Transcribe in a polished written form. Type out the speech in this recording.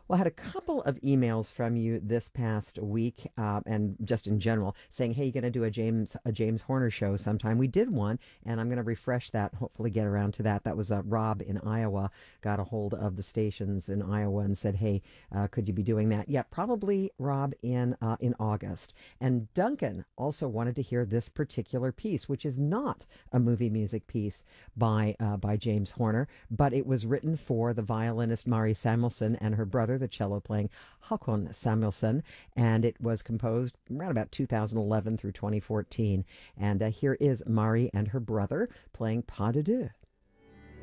Well, I had a couple of emails from you this past week, and just in general, saying, "Hey, you going to do a James Horner show sometime?" We did one, and I'm going to refresh that. Hopefully, get around to that. That was Rob in Iowa got a hold of the stations in Iowa and said, "Hey, could you be doing that?" Yeah, probably Rob in August. And Duncan also wanted to hear this particular piece, which is not a movie music piece by James Horner, but it was written for the violinist Mari Samuelson and her brother, the cello playing Hakon Samuelson, and it was composed around about 2011 through 2014. And here is Mari and her brother playing Pas de Deux.